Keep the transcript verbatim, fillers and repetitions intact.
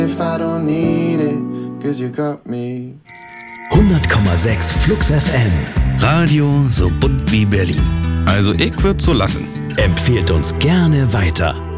if I don't need it, 'cause you got me. hundert Komma sechs Flux F M. Radio so bunt wie Berlin. Also ich würd so lassen. Empfehlt uns gerne weiter.